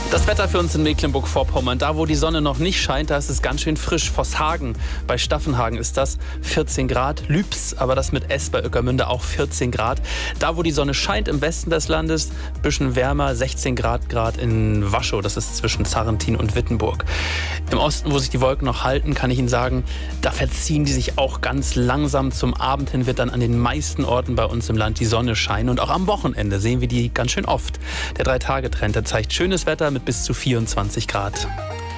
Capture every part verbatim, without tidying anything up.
Das Wetter für uns in Mecklenburg-Vorpommern, da wo die Sonne noch nicht scheint, da ist es ganz schön frisch. Vosshagen, bei Staffenhagen ist das vierzehn Grad. Lübs, aber das mit S bei Ueckermünde auch vierzehn Grad. Da wo die Sonne scheint im Westen des Landes, ein bisschen wärmer, sechzehn Grad Grad in Waschow, das ist zwischen Zarrentin und Wittenburg. Im Osten, wo sich die Wolken noch halten, kann ich Ihnen sagen, da verziehen die sich auch ganz langsam. Zum Abend hin wird dann an den meisten Orten bei uns im Land die Sonne scheinen. Und auch am Wochenende sehen wir die ganz schön oft. Der Drei-Tage-Trend, der zeigt schönes Wetter mit bis zu vierundzwanzig Grad.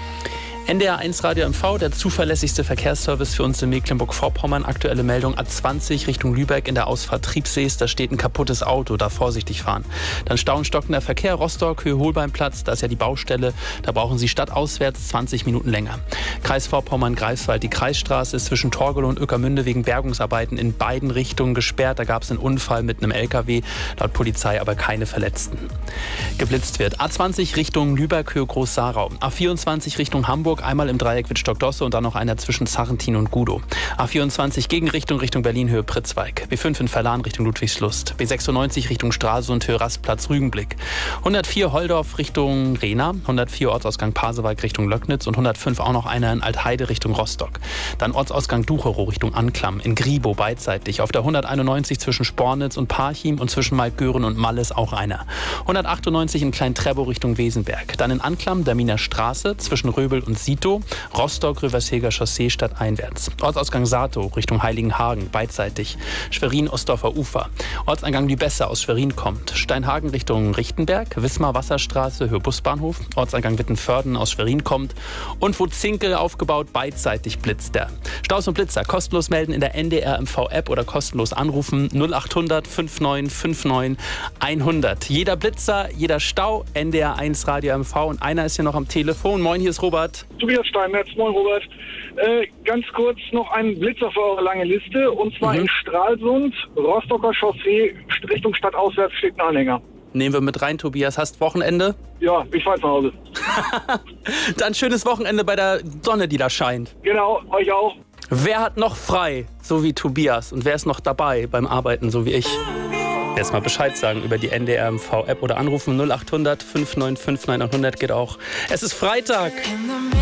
N D R eins Radio M V, der zuverlässigste Verkehrsservice für uns in Mecklenburg-Vorpommern. Aktuelle Meldung A zwanzig Richtung Lübeck in der Ausfahrt Triebsees. Da steht ein kaputtes Auto, da vorsichtig fahren. Dann Stau und stockender Verkehr, Rostock, Höhe Holbeinplatz, da ist ja die Baustelle. Da brauchen Sie stadtauswärts zwanzig Minuten länger. Kreis Vorpommern-Greifswald, die Kreisstraße ist zwischen Torgelow und Ueckermünde wegen Bergungsarbeiten in beiden Richtungen gesperrt. Da gab es einen Unfall mit einem L K W, laut Polizei aber keine Verletzten. Geblitzt wird A zwanzig Richtung Lübeck, Höhe Groß-Sarau. A vierundzwanzig Richtung Hamburg, einmal im Dreieck Wittstock-Dosse und dann noch einer zwischen Zarrentin und Gudow. A vierundzwanzig Gegenrichtung Richtung Berlin, Höhe Pritzwalk. B fünf in Verlan Richtung Ludwigslust. B sechsundneunzig Richtung Stralsund, Höhe Rastplatz Rügenblick. hundertvier Holdorf Richtung Rehna. hundertvier Ortsausgang Pasewalk Richtung Löcknitz und hundertfünf auch noch einer in Altheide Richtung Rostock. Dann Ortsausgang Ducherow Richtung Anklam. In Gribow beidseitig. Auf der hunderteinundneunzig zwischen Spornitz und Parchim und zwischen Maltgören und Malles auch einer. hundertachtundneunzig in Klein-Trebow Richtung Wesenberg. Dann in Anklam Daminer Straße zwischen Röbel und Sito, Rostock, Röversheger Chaussee stadteinwärts. Ortsausgang Sato Richtung Heiligenhagen, beidseitig. Schwerin, Ostdorfer Ufer. Ortseingang Lübesse aus Schwerin kommt. Steinhagen Richtung Richtenberg, Wismar Wasserstraße, Höhe Busbahnhof. Ortseingang Wittenförden aus Schwerin kommt. Und wo Zinkel aufgebaut, beidseitig blitzt der. Staus und Blitzer kostenlos melden in der N D R M V-App oder kostenlos anrufen null achthundert fünfundneunzig fünfundneunzig hundert. Jeder Blitzer, jeder Stau, N D R eins Radio M V und einer ist hier noch am Telefon. Moin, hier ist Robert. Tobias Steinmetz, moin Robert. Äh, ganz kurz noch ein Blitzer für eure lange Liste. Und zwar mhm. in Stralsund, Rostocker Chaussee, Richtung Stadtauswärts steht ein Anhänger. Nehmen wir mit rein, Tobias. Hast Wochenende? Ja, ich fahr jetzt nach Hause. Dann schönes Wochenende bei der Sonne, die da scheint. Genau, euch auch. Wer hat noch frei, so wie Tobias? Und wer ist noch dabei beim Arbeiten, so wie ich? Jetzt mal Bescheid sagen über die N D R M V-App oder anrufen null achthundert fünfundneunzig fünfundneunzig hundert geht auch. Es ist Freitag.